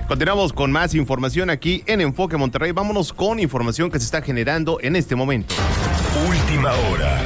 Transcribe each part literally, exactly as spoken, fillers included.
Continuamos con más información aquí en Enfoque Monterrey. Vámonos con información que se está generando en este momento. Última hora.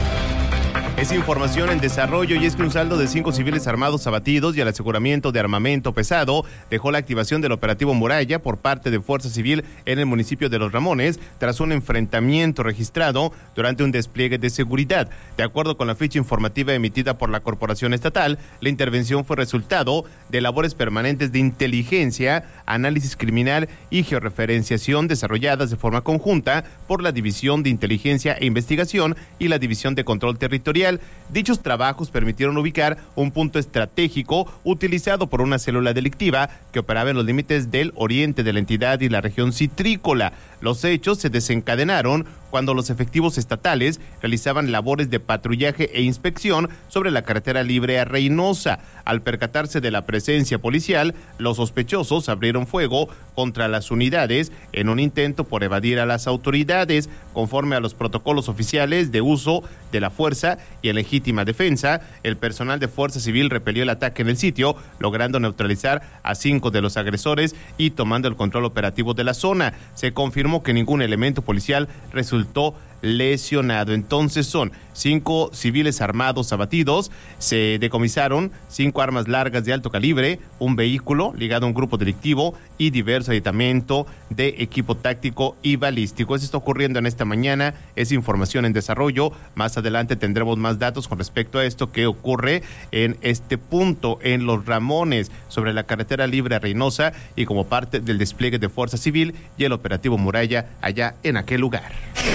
Es información en desarrollo y es que un saldo de cinco civiles armados abatidos y el aseguramiento de armamento pesado dejó la activación del operativo Muralla por parte de Fuerza Civil en el municipio de Los Ramones tras un enfrentamiento registrado durante un despliegue de seguridad. De acuerdo con la ficha informativa emitida por la Corporación Estatal, la intervención fue resultado de labores permanentes de inteligencia, análisis criminal y georreferenciación desarrolladas de forma conjunta por la División de Inteligencia e Investigación y la División de Control Territorial. Dichos trabajos permitieron ubicar un punto estratégico utilizado por una célula delictiva que operaba en los límites del oriente de la entidad y la región citrícola. Los hechos se desencadenaron cuando los efectivos estatales realizaban labores de patrullaje e inspección sobre la carretera libre a Reynosa. Al percatarse de la presencia policial, los sospechosos abrieron fuego contra las unidades en un intento por evadir a las autoridades. Conforme a los protocolos oficiales de uso de la fuerza y en legítima defensa, el personal de Fuerza Civil repelió el ataque en el sitio, logrando neutralizar a cinco de los agresores y tomando el control operativo de la zona. Se confirmó que ningún elemento policial resultó lesionado. Entonces son cinco civiles armados abatidos, se decomisaron cinco armas largas de alto calibre, un vehículo ligado a un grupo delictivo y diverso aditamento de equipo táctico y balístico. Eso está ocurriendo en esta mañana, es información en desarrollo. Más adelante tendremos más datos con respecto a esto que ocurre en este punto en Los Ramones, sobre la carretera libre a Reynosa, y como parte del despliegue de Fuerza Civil y el operativo Muralla allá en aquel lugar.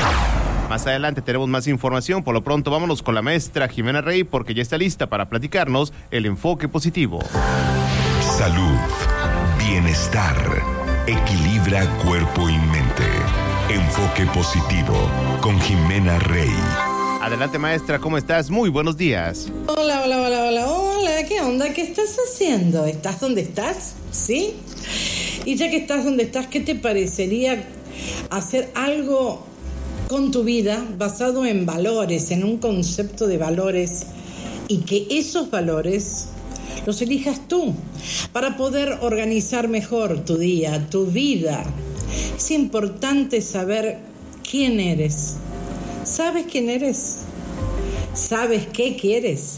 Más adelante tenemos más información. Por lo pronto, vámonos con la maestra Jimena Rey, porque ya está lista para platicarnos el enfoque positivo. Salud, bienestar, equilibra cuerpo y mente. Enfoque positivo con Jimena Rey. Adelante, maestra, ¿cómo estás? Muy buenos días. Hola, hola, hola, hola, hola. ¿Qué onda? ¿Qué estás haciendo? ¿Estás donde estás? ¿Sí? Y ya que estás donde estás, ¿qué te parecería hacer algo con tu vida basado en valores, en un concepto de valores, y que esos valores los elijas tú para poder organizar mejor tu día, tu vida? Es importante saber quién eres. ¿Sabes quién eres? ¿Sabes qué quieres?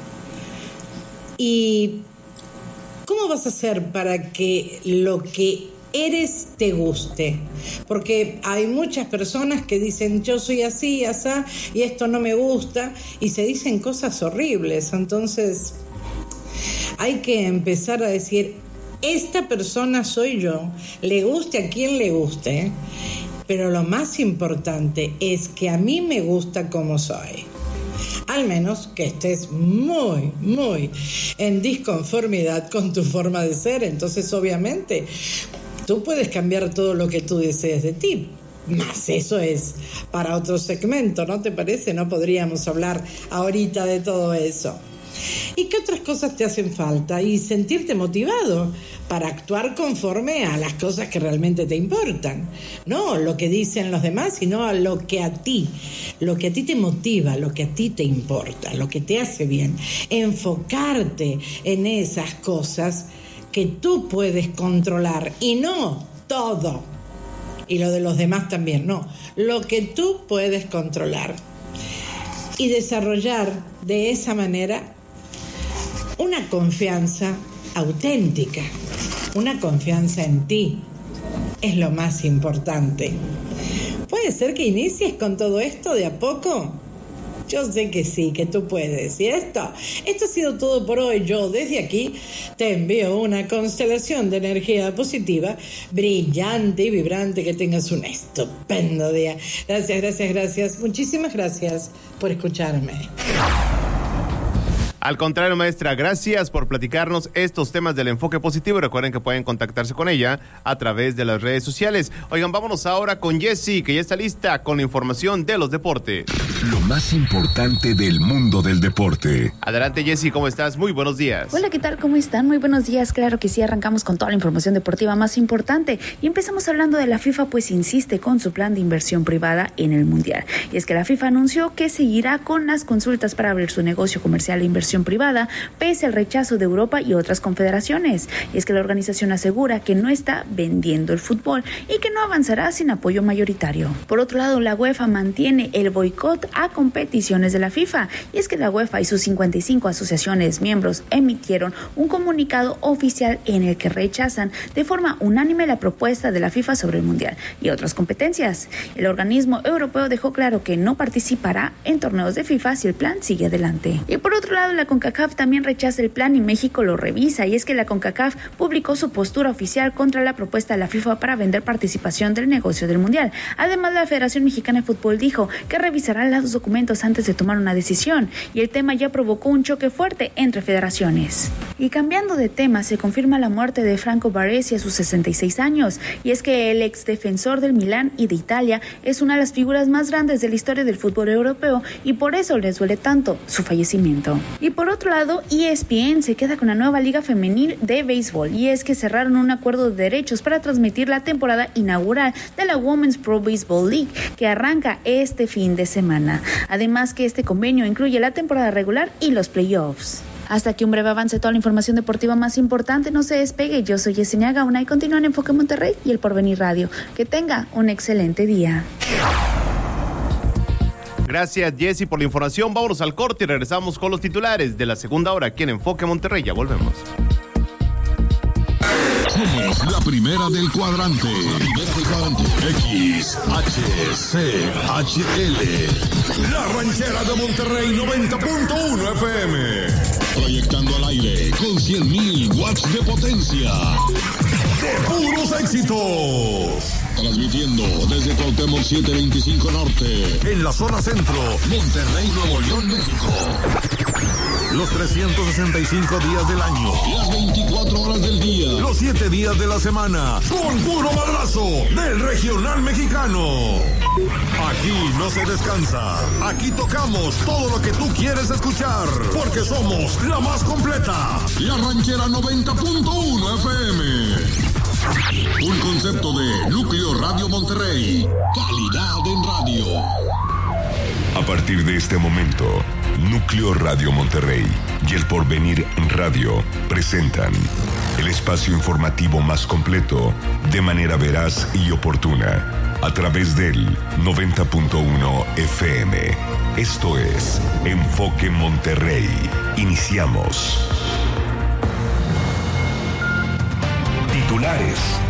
¿Y cómo vas a hacer para que lo que eres te guste? Porque hay muchas personas que dicen yo soy así, asá, y esto no me gusta, y se dicen cosas horribles. Entonces hay que empezar a decir, esta persona soy yo, le guste a quien le guste, pero lo más importante es que a mí me gusta como soy. Al menos que estés muy, muy en disconformidad con tu forma de ser. Entonces, obviamente, tú puedes cambiar todo lo que tú desees de ti. Más eso es para otro segmento, ¿no te parece? No podríamos hablar ahorita de todo eso. ¿Y qué otras cosas te hacen falta? Y sentirte motivado para actuar conforme a las cosas que realmente te importan. No lo que dicen los demás, sino a lo que a ti, lo que a ti te motiva, lo que a ti te importa, lo que te hace bien. Enfocarte en esas cosas que tú puedes controlar, y no todo. Y lo de los demás también, no. Lo que tú puedes controlar. Y desarrollar de esa manera una confianza auténtica, una confianza en ti. Es lo más importante. ¿Puede ser que inicies con todo esto de a poco? Yo sé que sí, que tú puedes. Y esto, esto ha sido todo por hoy. Yo desde aquí te envío una constelación de energía positiva, brillante y vibrante. Que tengas un estupendo día. Gracias, gracias, gracias. Muchísimas gracias por escucharme. Al contrario, maestra, gracias por platicarnos estos temas del enfoque positivo. Recuerden que pueden contactarse con ella a través de las redes sociales. Oigan, vámonos ahora con Jessy, que ya está lista con la información de los deportes. Lo más importante del mundo del deporte. Adelante, Jessy, ¿cómo estás? Muy buenos días. Hola, ¿qué tal? ¿Cómo están? Muy buenos días. Claro que sí, arrancamos con toda la información deportiva más importante. Y empezamos hablando de la FIFA, pues insiste con su plan de inversión privada en el Mundial. Y es que la FIFA anunció que seguirá con las consultas para abrir su negocio comercial e inversión inversión privada, pese al rechazo de Europa y otras confederaciones. Y es que la organización asegura que no está vendiendo el fútbol y que no avanzará sin apoyo mayoritario. Por otro lado, la UEFA mantiene el boicot a competiciones de la FIFA. Y es que la UEFA y sus cincuenta y cinco asociaciones miembros emitieron un comunicado oficial en el que rechazan de forma unánime la propuesta de la FIFA sobre el Mundial y otras competencias. El organismo europeo dejó claro que no participará en torneos de FIFA si el plan sigue adelante. Y por otro lado, la CONCACAF también rechaza el plan y México lo revisa, y es que la CONCACAF publicó su postura oficial contra la propuesta de la FIFA para vender participación del negocio del Mundial. Además, la Federación Mexicana de Fútbol dijo que revisará los documentos antes de tomar una decisión, y el tema ya provocó un choque fuerte entre federaciones. Y cambiando de tema, se confirma la muerte de Franco Baresi a sus sesenta y seis años, y es que el ex defensor del Milán y de Italia es una de las figuras más grandes de la historia del fútbol europeo, y por eso les duele tanto su fallecimiento. Y por otro lado, E S P N se queda con la nueva liga femenil de béisbol, y es que cerraron un acuerdo de derechos para transmitir la temporada inaugural de la Women's Pro Baseball League, que arranca este fin de semana. Además que este convenio incluye la temporada regular y los playoffs. Hasta aquí un breve avance de toda la información deportiva más importante. No se despegue, yo soy Yesenia Gauna y continúan en Enfoque Monterrey y el Porvenir Radio. Que tenga un excelente día. Gracias, Jessy, por la información. Vámonos al corte y regresamos con los titulares de la segunda hora aquí en Enfoque Monterrey. Ya volvemos. Somos la primera del cuadrante. La primera del cuadrante. X, H, C, H, L. La ranchera de Monterrey, noventa punto uno F M. Proyectando al aire con cien mil watts de potencia. De puros éxitos. Transmitiendo desde Cuauhtémoc setecientos veinticinco Norte. En la zona centro, Monterrey, Nuevo León, México. Los trescientos sesenta y cinco días del año. Las veinticuatro horas del día. Los siete días de la semana. Con puro madrazo del regional mexicano. Aquí no se descansa. Aquí tocamos todo lo que tú quieres escuchar. Porque somos la más completa. La ranchera noventa punto uno F M. Un concepto de Núcleo Radio Monterrey. Calidad en radio. A partir de este momento, Núcleo Radio Monterrey y El Porvenir Radio presentan el espacio informativo más completo de manera veraz y oportuna a través del noventa punto uno F M. Esto es Enfoque Monterrey. Iniciamos. Titulares.